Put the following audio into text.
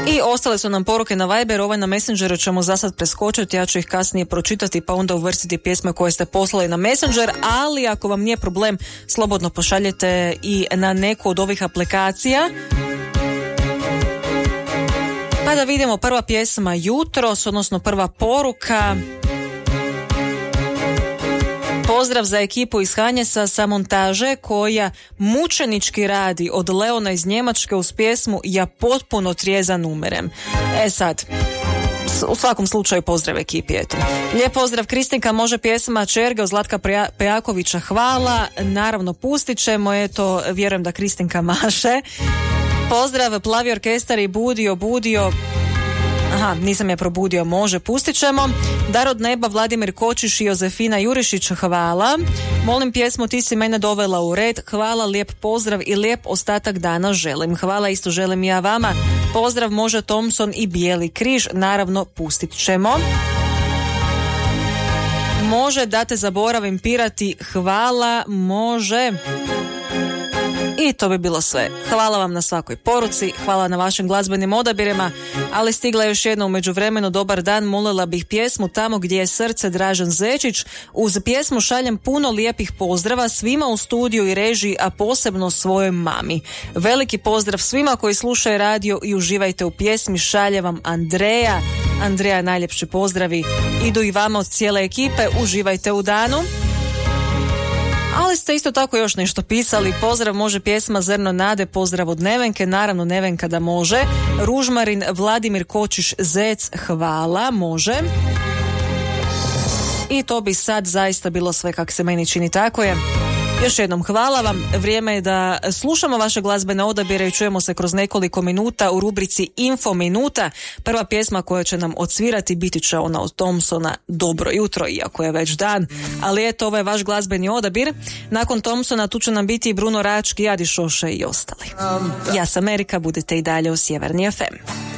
I ostale su nam poruke na Viber, ovaj na Messengeru ćemo za sad preskočiti, ja ću ih kasnije pročitati pa onda uvrstiti pjesme koje ste poslali na Messenger, ali ako vam nije problem, slobodno pošaljete i na neku od ovih aplikacija. Pa da vidimo, prva pjesma jutros, odnosno prva poruka. Pozdrav za ekipu iz Hanjesa sa montaže koja mučenički radi od Leona iz Njemačke uz pjesmu Ja potpuno trijezan umirem. Sad, u svakom slučaju pozdrav ekipi, eto. Lijep pozdrav Kristinka, može pjesma Čerge od Zlatka Pejakovića, hvala. Naravno pustit ćemo, eto, vjerujem da Kristinka maše. Pozdrav Plavi orkestar i Budio. Aha, nisam je probudio, može, pustit ćemo. Dar od neba, Vladimir Kočiš i Jozefina Jurišić, hvala. Molim pjesmu Ti si mene dovela u red, hvala, lijep pozdrav i lijep ostatak dana želim. Hvala, isto želim ja vama. Pozdrav može Thompson i Bijeli križ, naravno pustit ćemo. Može da te zaboravim pirati, hvala, može. I to bi bilo sve. Hvala vam na svakoj poruci, hvala na vašim glazbenim odabirima, ali stigla još jedna u međuvremenu. Dobar dan, molila bih pjesmu Tamo gdje je srce, Dražen Zečić. Uz pjesmu šaljem puno lijepih pozdrava svima u studiju i režiji, a posebno svojoj mami. Veliki pozdrav svima koji slušaju radio i uživajte u pjesmi. Šalje vam Andreja. Andreja, najljepši pozdravi idu i vama od cijele ekipe. Uživajte u danu. Ali ste isto tako još nešto pisali. Pozdrav može pjesma Zrno nade, pozdrav od Nevenke, naravno Nevenka da može. Ružmarin, Vladimir Kočiš, Zec, hvala, može. I to bi sad zaista bilo sve kako se meni čini, tako je. Još jednom hvala vam, vrijeme je da slušamo vaše glazbene odabire i čujemo se kroz nekoliko minuta u rubrici Info minuta. Prva pjesma koja će nam odsvirati biti će ona od Thompsona, Dobro jutro, iako je već dan, ali eto, ovo je vaš glazbeni odabir. Nakon Thompsona tu će nam biti i Bruno Rački, Adi Šoše i ostali. Ja sam Erika, budete i dalje u Sjeverni FM.